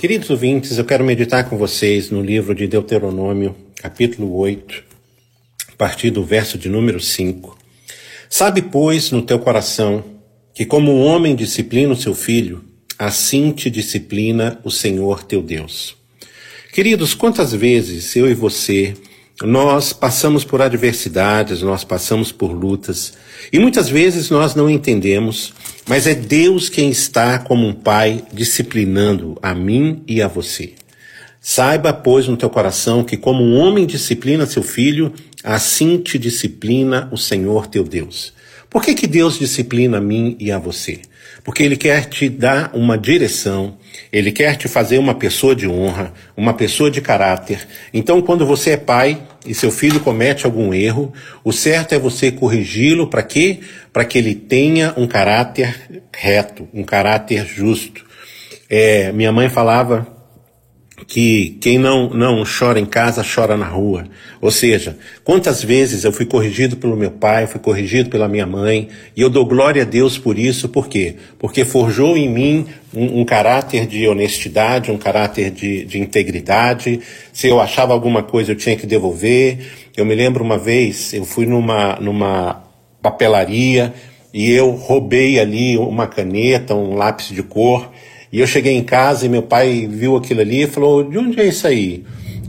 Queridos ouvintes, eu quero meditar com vocês no livro de Deuteronômio, capítulo 8, a partir do verso de número 5. Sabe, pois, no teu coração, que como um homem disciplina o seu filho, assim te disciplina o Senhor teu Deus. Queridos, quantas vezes eu e você, nós passamos por adversidades, nós passamos por lutas, e muitas vezes nós não entendemos, mas é Deus quem está como um pai disciplinando a mim e a você. Saiba, pois, no teu coração que como um homem disciplina seu filho, assim te disciplina o Senhor teu Deus. Por que Deus disciplina a mim e a você? Porque Ele quer te dar uma direção, Ele quer te fazer uma pessoa de honra, uma pessoa de caráter. Então, quando você é pai e seu filho comete algum erro, o certo é você corrigi-lo para quê? Para que ele tenha um caráter reto, um caráter justo. Minha mãe falava que quem não chora em casa, chora na rua. Ou seja, quantas vezes eu fui corrigido pelo meu pai, fui corrigido pela minha mãe, e eu dou glória a Deus por isso. Por quê? Porque forjou em mim um caráter de honestidade, um caráter de integridade. Se eu achava alguma coisa, eu tinha que devolver. Eu me lembro uma vez, eu fui numa papelaria, e eu roubei ali uma caneta, um lápis de cor. E eu cheguei em casa e meu pai viu aquilo ali e falou: de onde é isso aí?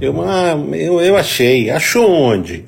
Eu achei. Achou onde?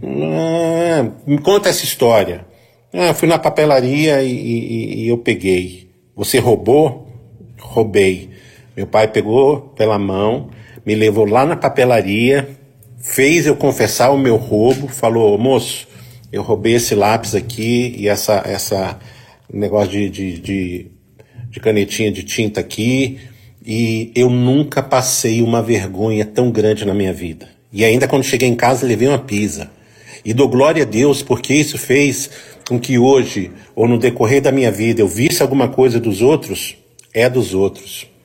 Me conta essa história. Fui na papelaria e eu peguei. Você roubou? Roubei. Meu pai pegou pela mão, me levou lá na papelaria, fez eu confessar o meu roubo, falou: moço, eu roubei esse lápis aqui e essa negócio de canetinha de tinta aqui, e eu nunca passei uma vergonha tão grande na minha vida. E ainda quando cheguei em casa, levei uma pisa. E dou glória a Deus, porque isso fez com que hoje, ou no decorrer da minha vida, eu visse alguma coisa dos outros, é dos outros.